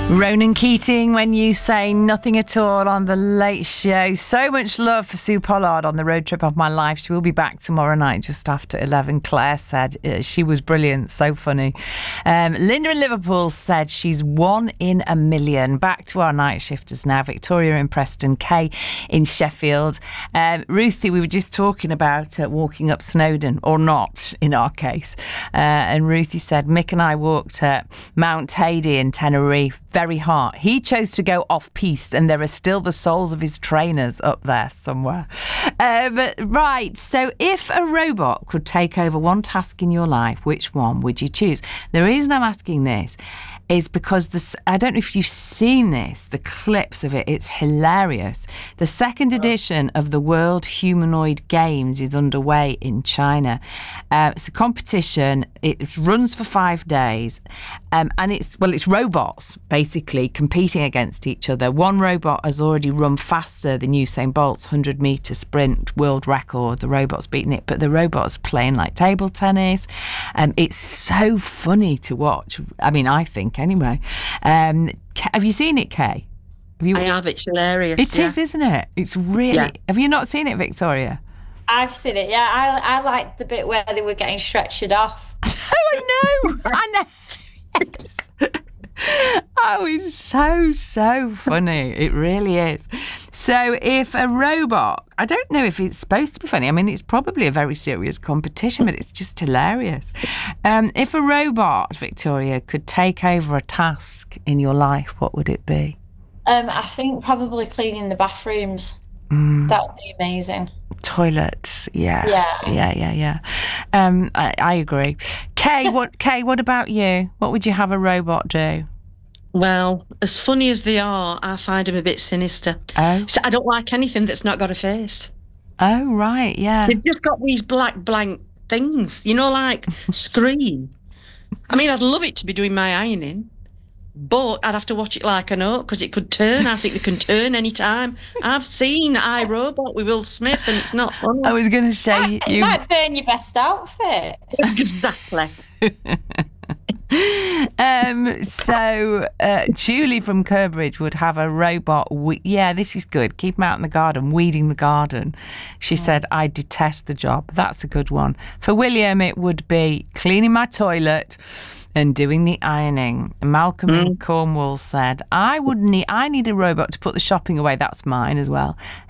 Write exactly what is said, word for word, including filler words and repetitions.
Ronan Keating, When You Say Nothing At All on The Late Show. So much love for Sue Pollard on the road trip of my life. She will be back tomorrow night just after eleven. Claire said uh, she was brilliant, so funny. Um, Linda in Liverpool said she's one in a million. Back to our night shifters now. Victoria in Preston, Kay in Sheffield. Um, Ruthie, we were just talking about uh, walking up Snowdon, or not in our case. Uh, and Ruthie said, Mick and I walked at Mount Hady in Tenerife. Very hard. He chose to go off-piste, and there are still the souls of his trainers up there somewhere. Uh, but right, so if a robot could take over one task in your life, which one would you choose? The reason I'm asking this is because this, I don't know if you've seen this, the clips of it, it's hilarious. The second edition of the World Humanoid Games is underway in China. Uh, it's a competition, it runs for five days, um, and it's, well, it's robots basically competing against each other. One robot has already run faster than Usain Bolt's one hundred metre sprint world record. The robot's beaten it, but the robot's playing like table tennis. Um, it's so funny to watch. I mean, I think anyway. Um, have you seen it, Kay? Have you? I have. It's hilarious. It yeah. is, isn't it? It's really. Yeah. Have you not seen it, Victoria? I've seen it. Yeah, I I liked the bit where they were getting stretchered off. Oh, I know. I know. Yes. Oh, it's so, so funny. It really is. So if a robot, I don't know if it's supposed to be funny. I mean, it's probably a very serious competition, but it's just hilarious. Um, if a robot, Victoria, could take over a task in your life, what would it be? Um, I think probably cleaning the bathrooms. Mm. That would be amazing. Toilets, yeah, yeah, yeah, yeah, yeah. Um, I, I agree. Kay, what? Kay, what about you? What would you have a robot do? Well, as funny as they are, I find them a bit sinister. Oh, so I don't like anything that's not got a face. Oh, right, yeah. They've just got these black blank things, you know, like screen. I mean, I'd love it to be doing my ironing, but I'd have to watch it like an oak because it could turn. I think it can turn any time. I've seen iRobot with Will Smith, and it's not funny. I was going to say It you might burn your best outfit. Exactly. um, so uh, Julie from Curbridge would have a robot. We- yeah, this is good. Keep him out in the garden, weeding the garden. She yeah. said, I detest the job. That's a good one. For William, it would be cleaning my toilet and doing the ironing. Malcolm mm. in Cornwall said, I would need I need a robot to put the shopping away. That's mine as well.